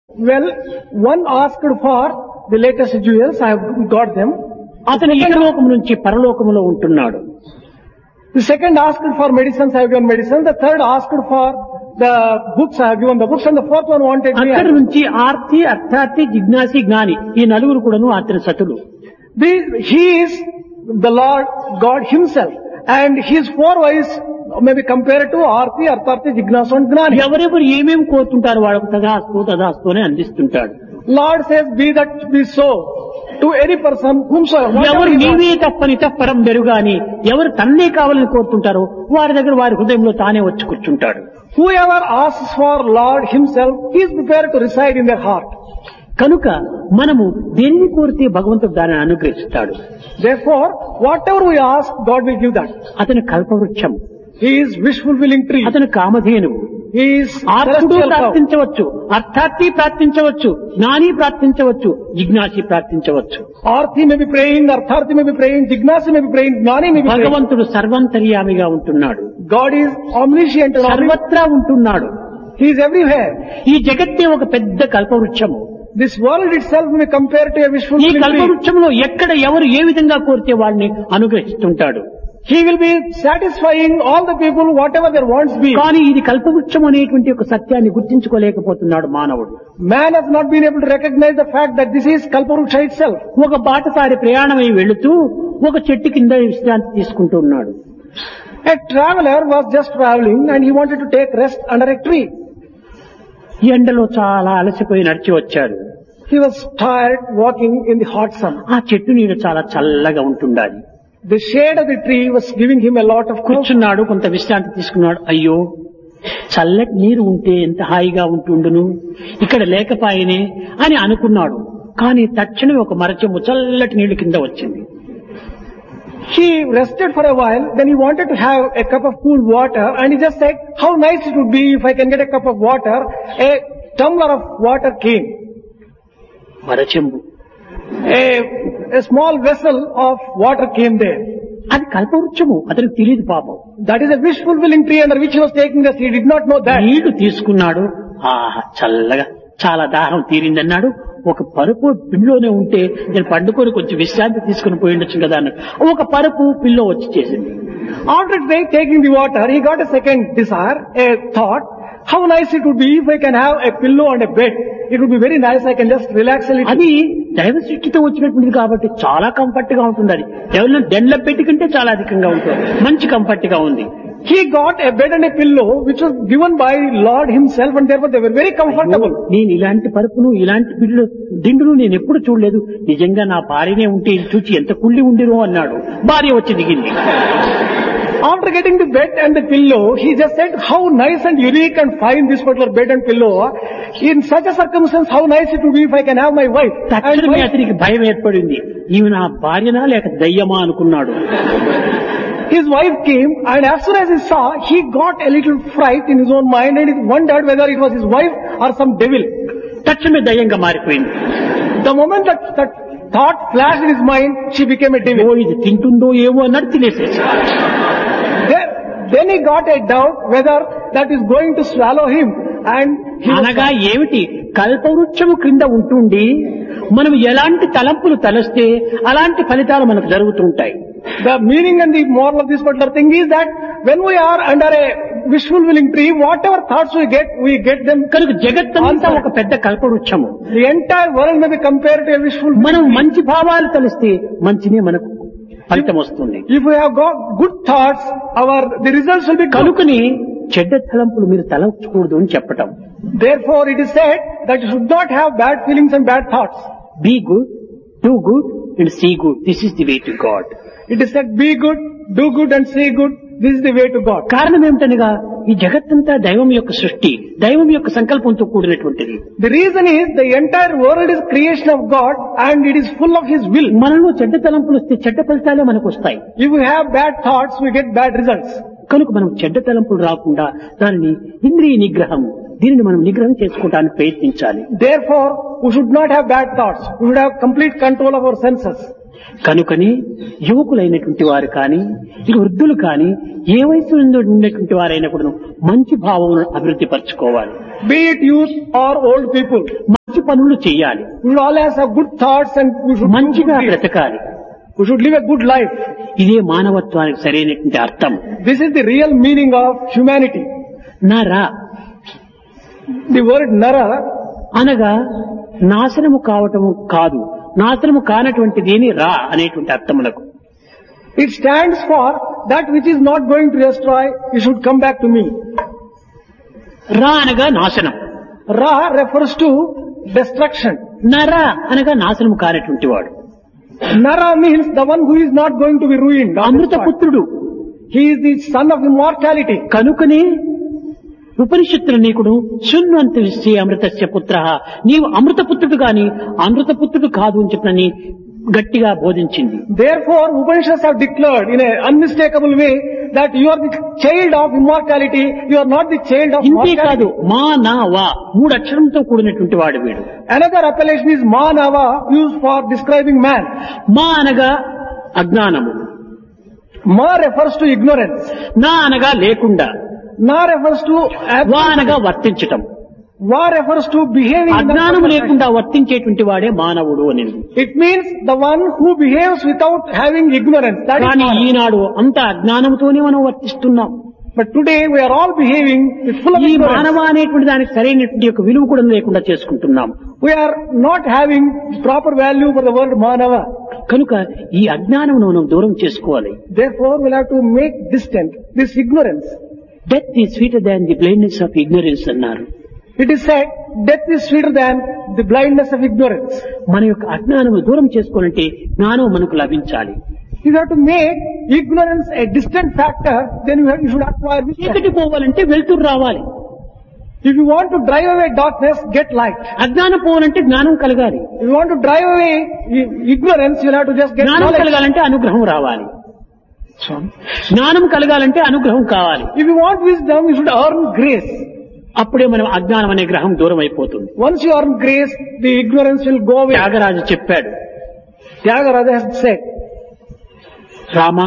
Well, one asked for the latest jewels, I have got them. అతను ఇహలోకం నుంచి పరలోకములో ఉంటున్నాడు. The second asked for medicines, I have given medicines. The third asked for the books, I have given the books. And the fourth one wanted me. అక్కడి నుంచి ఆర్తి, అర్థార్థి, జిజ్ఞాసి, జ్ఞాని ఈ నలుగురు కూడాను అతని సతులు. He is the Lord God himself. And his four wives may be compared to Arti, Artharthi, Jignasu and Gnani. ఎవరెవరు ఏమేమి కోరుతుంటారు వాళ్ళకు తదాస్తు అని అందిస్తుంటాడు. Lord says, be that be so to any person whomsoever. ఎవరు నీవే తప్పని తప్పరం బెరుగాని ఎవరు తన్నే కావాలని కోరుతుంటారో వారి దగ్గర వారి హృదయంలో తానే వచ్చి కూర్చుంటాడు. Whoever asks for Lord himself, he is prepared to reside in their heart. కనుక మనము దేన్ని కోరితే భగవంతుడు దానిని అనుగ్రహిస్తాడు. Therefore, whatever we ask, God will give that. అతని కల్పవృక్షం, He is wish fulfilling tree. అతని Kamadhenu. He is ఆర్తుడు celestial cow. ప్రార్థించవచ్చు, అర్థార్థి ప్రార్థించవచ్చు, జ్ఞాని ప్రార్థించవచ్చు, జిజ్ఞాసి ప్రార్థించవచ్చు. Arthi may be praying, Artharthi may be praying, Jignasi may be praying, Gnani may be praying. భగవంతుడు సర్వంతర్యామిగా ఉంటున్నాడు. God is omniscient and omnipotent. సర్వత్రా ఉంటున్నాడు. He is everywhere. ఈ జగత్తే ఒక పెద్ద కల్పవృక్షము. This world itself may be compared to a wish ఈ fulfilling tree. కల్పవృక్షంలో ఎక్కడ ఎవరు ఏ విధంగా కోరితే వాడిని అనుగ్రహిస్తుంటాడు. He will be satisfying all the people whatever their wants be. కానీ ఇది కల్పవృక్షం అనేటువంటి ఒక సత్యాన్ని గుర్తించుకోలేకపోతున్నాడు మానవుడు. Man has not been able to recognize the fact that this is Kalparuksha itself. ఒక బాటసారి ప్రయాణమై వెళుతూ ఒక చెట్టు కింద విశ్రాంతి తీసుకుంటూ ఉన్నాడు. A traveler was just traveling and he wanted to take rest under a tree. ఎండలో చాలా అలసిపోయి నడిచి వచ్చాడు. He was tired walking in the hot sun. ఆ చెట్టు నీడ చాలా చల్లగా ఉంటుండాలి. The shade of the tree was giving him a lot of comfort. కూర్చున్నాడు, కొంత విశ్రాంతి తీసుకున్నాడు. అయ్యో, చల్లటి నీరు ఉంటే ఎంత హాయిగా ఉంటుండును, ఇక్కడ లేకపాయనే అని అనుకున్నాడు. కానీ తక్షణమే ఒక మరచెంబు చల్లటి నీళ్లు కింద వచ్చింది. He rested for a while, then he wanted to have a cup of cool water and he just said, how nice it would be if I can get a cup of water. A tumbler of water came. మరచెంబు, A small vessel of water came there. అది కల్పవృక్షము, అతనికి తెలియదు పాపం. That is a wish fulfilling tree under which he was taking rest. He did not know that. నీళ్లు తీసుకున్నాడు. ఆహా, చల్లగా, చాలా దాహం తీరిందన్నాడు. ఒక పరుపు పిల్లోనే ఉంటే నేను పండుకొని కొంచెం విశ్రాంతి తీసుకుని పోయి ఉండొచ్చు కదా అన్నాడు. ఒక పరుపు పిల్లో వచ్చి చేసింది. After taking the water, he got a second desire, a thought. How nice it would be if I can have a pillow and a bed. It would be very nice. I can just relax a little. అది దైవ సృష్టితో వచ్చినటువంటిది కాబట్టి చాలా comfort గా ఉంటుంది. అది ఎవరైనా దండ్ల పెట్టి కంటే చాలా అధికంగా ఉంటుంది. మంచి కంఫర్ట్ గా ఉంది. He got a bed and a pillow which was given by Lord himself and therefore they were very comfortable. నేను ఇలాంటి పరుపును, ఇలాంటి దిండును నేను ఎప్పుడు చూడలేదు. నిజంగా నా భార్యనే ఉంటే ఇది చూచి ఎంత కుళ్ళి ఉండిరో అన్నాడు. భార్య వచ్చి దిగింది. After getting the bed and the pillow, he just said, how nice and unique and fine this particular bed and pillow. In such a circumstance, how nice it would be if I can have my wife. తక్షణమే అతనికి భయం ఏర్పడింది. ఈమె నా భార్యనా లేక దయ్యమా అనుకున్నాడు. His wife came and as soon as he saw, he got a little fright in his own mind and he wondered whether it was his wife or some devil. తక్షణమే దయ్యంగా మారిపోయింది. The moment that thought flashed in his mind, she became a devil. ఇది తింటుందో ఏమో అన్నట్టు తినేసేసి. Then he got a doubt whether that is going to swallow him. And అనగా ఏమిటి, కల్పవృక్షము క్రింద ఉంటుండి మనం ఎలాంటి తలంపులు తలస్తే అలాంటి ఫలితాలు మనకు జరుగుతుంటాయి. The meaning and the moral of this particular thing is that when we are under a wish fulfilling tree, whatever thoughts we get them. కనుక జగత్తంతా ఒక పెద్ద కల్పవృక్షము. The entire world may be compared to a wish fulfilling మనం tree. మంచి భావాలు తలిస్తే మంచినే మనకు ఫలితం వస్తుంది. If we have got good thoughts, the results will be good. కనుకని చెడ్డ తలంపులు మీరు తలంచకూడదు అని చెప్పటం. Therefore it is said that you should not have bad feelings and bad thoughts. Be good, do good and see good. This is the way to God. It is said, be good, do good and see good. This is the way to God. కారణం ఏమిటనగా ఈ జగత్తంతా దైవం యొక్క సృష్టి, దైవం యొక్క సంకల్పంతో కూడినటువంటిది. The reason is the entire world is creation of God and it is full of His will. మనలో చెడ్డ తలంపులు వస్తే చెడ్డ ఫలితాలే మనకు వస్తాయి. If we have bad thoughts, we get bad results. కనుక మనం చెడ్డ తలంపులు రాకుండా దానిని ఇంద్రియ నిగ్రహం, దీనిని మనం నిగ్రహం చేసుకోవడానికి ప్రయత్నించాలి. Therefore, we should not have bad thoughts. We should have complete control of our senses. కనుకని యువకులైనటువంటి వారు కానీ, ఇక వృద్ధులు కానీ, ఏ వయసు ఉన్నటువంటి వారైనా కూడా మంచి భావములను అభివృద్ధి పరచుకోవాలి. Be it youth or old people. పనులు చేయాలి, We should always have good thoughts and we should do మంచిగా good deeds. బ్రతకాలి. We should live a good life. ఇదే మానవత్వానికి సరైనటువంటి అర్థం. This is the real meaning of humanity. నర The word nara అనగా నాశనము కావటము కాదు, నాశనము కానటువంటిదేని రా అనేటువంటి అర్థములకు. it stands for that which is not going to destroy, you should come back to me. రా అనగా నాశనం, Ra refers to destruction. నర అనగా నాశనము కానటువంటి వాడు. Nara means the one who is not going to be ruined. or Amrutha destroyed. పుత్రుడు He is the son of immortality. కనుకనే ఉపనిషత్తులు నీకుడు శున్వంత విశ్చే అమృతస్య పుత్ర, నీవు అమృతపుత్రుడు గాని అమృతపుత్రుడు కాదు అని చెప్పని గట్టిగా బోధించింది. Therefore, Upanishads have declared in an unmistakable way that you are the child of immortality, you are not the child of ఇంతే కాదు, mortality. మా నా వా 3 అక్షరంతో కూడినటువంటి వాడు వీడు. Another appellation is Manava, used for describing man. మా అనగా అజ్ఞానము, Ma refers to ignorance. నా అనగా లేకుండా, Na refers to వా అనగా వర్తించటం. Va refers to behaving in that అజ్ఞానము manner. లేకుండా వర్తించేటువంటి వాడే మానవుడు అని. It means the one who behaves without having ignorance. That is కానీ Manav. ఈనాడు అంత అజ్ఞానంతోనే మనం వర్తిస్తున్నాం. But today we are all behaving with full of ఈ ignorance. మానవ అనేటువంటి దానికి సరైనటువంటి యొక్క విలువ కూడా లేకుండా చేసుకుంటున్నాం. We are not having proper value for the word Manava. కనుక ఈ అజ్ఞానమును మనం దూరం చేసుకోవాలి. Therefore, we'll have to make distant this ignorance. Death is sweeter than the blindness of ignorance అన్నారు. It is said, death is sweeter than the blindness of ignorance. మన యొక్క అజ్ఞానము దూరం చేసుకోవాలంటే జ్ఞానం మనకు లభించాలి. If you have to make ignorance a distant factor, then you should acquire wisdom. చీకటి పోవాలంటే వెలుతురు రావాలి. If you want to drive away darkness, get light. అజ్ఞానం పోవాలంటే జ్ఞానం కలగాలి. If you want to drive away ignorance, you'll have to just get జ్ఞానం knowledge. కలగాలంటే అనుగ్రహం రావాలి. జ్ఞానం కలగాలంటే అనుగ్రహం కావాలి. If you want wisdom, you should earn grace. అప్పుడే మనం అజ్ఞానం అనే గ్రహం దూరం అయిపోతుంది. Once you earn grace, the ignorance will go away. Tyagaraju చెప్పాడు, Tyagaraja has said, రామా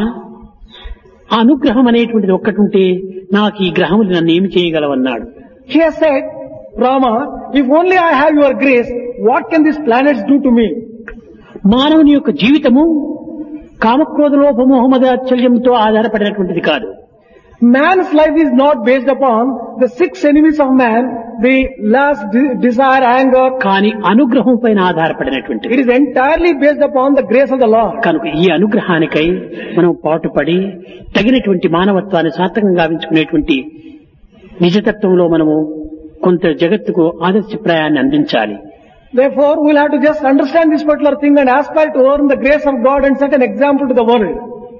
ఆ అనుగ్రహం అనేటువంటిది ఒక్కటి ఉంటే నాకు ఈ గ్రహములు నన్ను ఏమి చేయగలవన్నాడు. he has said, Rama, if only I have your grace, what can these planets do to me? మానవుని యొక్క జీవితము కామక్రోధ లోభ మోహమదాచల్యంతో ఆధారపడినటువంటిది కాదు. Man's life is not based upon the 6 enemies of man, the lust, desire, anger. కానీ అనుగ్రహం పైన ఆధారపడినటువంటిది. It is entirely based upon the grace of the Lord. కనుక ఈ అనుగ్రహానికై మనం పాటుపడి తగినటువంటి మానవత్వాన్ని సార్థకంగా గావించుకునేటువంటి నిజతత్వంలో మనము కొంత జగత్తుకు ఆదర్శప్రాయాన్ని అందించాలి. Therefore, we'll have to just understand this particular thing and aspire to earn the grace of God and set an example to the world.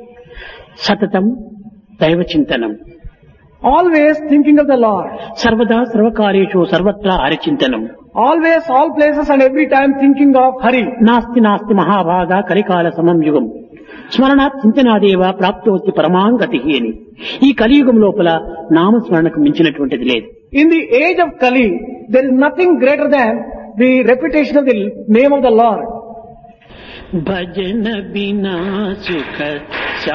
సతతం దైవ చింతనం, Always thinking of the Lord. సర్వదా సర్వకార్యేషు సర్వత్రా హరిచింతనం, Always, all places and every time thinking of Hari. నాస్తి నాస్తి మహాభాగా కలికాల సమం యుగం స్మరణాత్ చింతనాదేవ ప్రాప్తోస్తి పరమాంగతి అని. ఈ కలియుగం లోపల నామస్మరణకు మించినటువంటిది లేదు. In the age of Kali, there is nothing greater than the repetition of the name of the Lord. భజన బినా సుఖ